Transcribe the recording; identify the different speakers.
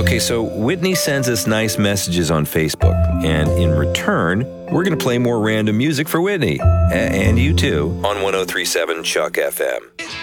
Speaker 1: Okay, so Whitney sends us nice messages on Facebook, and in return, we're going to play more random music for Whitney. And you too, on 103.7 Chuck FM.